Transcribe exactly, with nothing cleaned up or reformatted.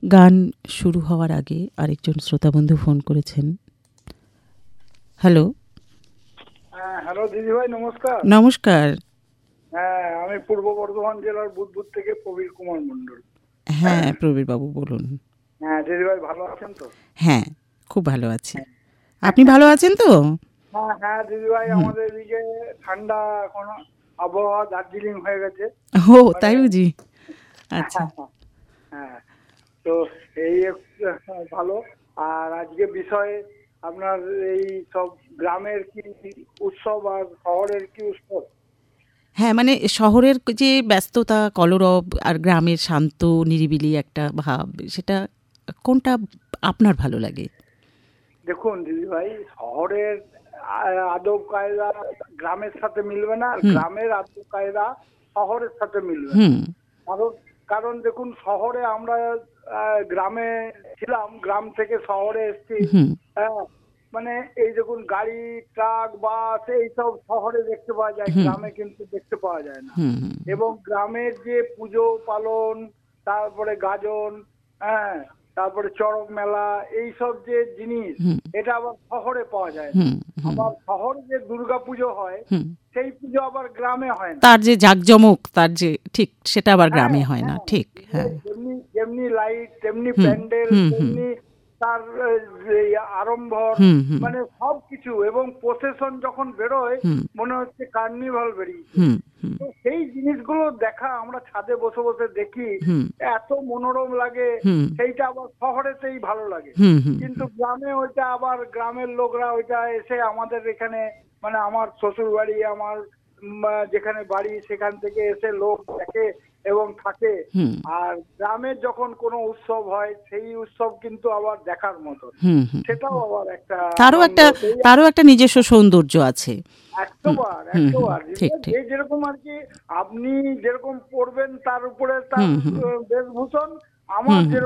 গান শুরু হওয়ার আগে আরেকজন শ্রোতাবন্ধু ফোন করেছেন। হ্যালো। হ্যাঁ, হ্যালো দিদিভাই, নমস্কার। নমস্কার। হ্যাঁ, আমি পূর্ব বর্ধমান জেলার বুধবুদ থেকে প্রবীর কুমার মণ্ডল। হ্যাঁ, প্রবীর বাবু বলুন। হ্যাঁ দিদিভাই, ভালো আছেন তো? হ্যাঁ, খুব ভালো আছি। আপনি ভালো আছেন তো? হ্যাঁ হ্যাঁ দিদিভাই, আমাদের এদিকে ঠান্ডা এখন আবহাওয়া দার্জিলিং হয়ে গেছে। ও তাই বুঝি? আচ্ছা। হ্যাঁ, তো এই ভালো। আর আজকে বিষয়ে আপনার এই সব গ্রামের কি উৎসব আর শহরের কি উৎসব? হ্যাঁ, মানে শহরের যে ব্যস্ততা, কলরব আর গ্রামের শান্ত নিরিবিলি একটা ভাব, সেটা কোনটা আপনার ভালো লাগে? দেখুন দিদিভাই, শহরের আদব কায়দা গ্রামের সাথে মিলবে না, গ্রামের আদব কায়দা শহরের সাথে মিলবে না। কারণ কারণ দেখুন, শহরে আমরা গ্রামে ছিলাম, গ্রাম থেকে শহরে এসেছি। হ্যাঁ, মানে এই দেখুন গাড়ি, ট্রাক, বাস এইসব শহরে দেখতে পাওয়া যায়, গ্রামে কিন্তু দেখতে পাওয়া যায় না। এবং গ্রামের যে পুজো পালন, তারপরে গাজন, হ্যাঁ, তারপরে চড়ক মেলা, এইসব যে জিনিস, এটা আবার শহরে পাওয়া যায় না। আবার শহরে যে দুর্গা পুজো হয়, সেই পুজো আবার গ্রামে হয় না। তার যে জাঁকজমক, তার যে ঠিক সেটা আবার গ্রামে হয় না। ঠিক, হ্যাঁ। যেমনি যেমনি লাইট, তেমনি প্যান্ডেল, তেমনি তার আড়ম্বর, মানে সবকিছু। এবং প্রসেশন যখন বেরোয় মনে হচ্ছে কার্নিভাল বেরিয়েছে। তো সেই জিনিসগুলো দেখা আমরা ছাদে বসে বসে দেখি, এত মনোরম লাগে। সেইটা আবার শহরেতেই ভালো লাগে, কিন্তু গ্রামে ওইটা আবার গ্রামের লোকরা ওইটা এসে আমাদের এখানে, মানে আমার শ্বশুর বাড়ি, আমার যেখানে বাড়ি, সেখান থেকে এসে লোক দেখে এবং থাকে। আর গ্রামের যখন কোনো উৎসব হয়, সেই উৎসব কিন্তু আবার দেখার মতো, সেটাও আবার একটা তারও একটা তারও একটা নিজস্ব সৌন্দর্য আছে। একশোবার একশোবার যে যেরকম আর কি, আপনি যেরকম পড়বেন তার উপরে তার বেশভূষণ, আমার যেরকম